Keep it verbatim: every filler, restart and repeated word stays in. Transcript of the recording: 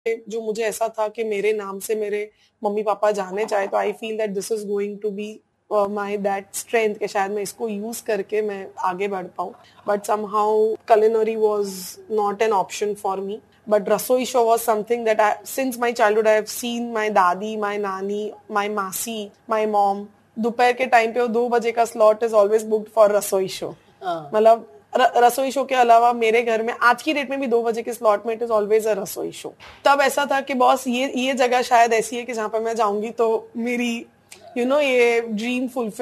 जो मुझे ऐसा था कि मेरे नाम से मेरे मम्मी पापा जाने चाहे, तो I feel that this is going to be my that strength कि शायद मैं इसको यूज करके मैं आगे बढ़ पाऊँ. But somehow culinary was not an option for me. But Rasoi show was something that I, since my childhood, I have seen my dadi, my nani, my masi, my mom. दोपहर के time पे वो दो बजे का slot is always booked for रसोई show. मतलब रसोई शो के अलावा मेरे घर में आज की डेट में भी दो बजे के स्लॉट में इट इज ऑलवेज अ रसोई शो. तब ऐसा था कि बॉस ये ये जगह शायद ऐसी है कि जहां पर मैं जाऊंगी तो मेरी यू you नो know, ये ड्रीम फुलफिल